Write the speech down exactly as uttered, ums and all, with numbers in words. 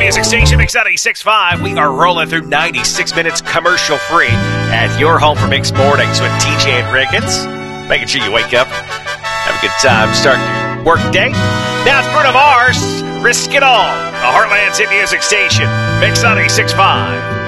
Music Station, Mix ninety-six point five. We are rolling through ninety-six minutes commercial-free at your home for Mix Mornings with T J and Riggins. Making sure you wake up, have a good time, start your work day. Now it's Bruno Mars, Risk It All. The Heartland's Hit Music Station, Mix ninety-six point five.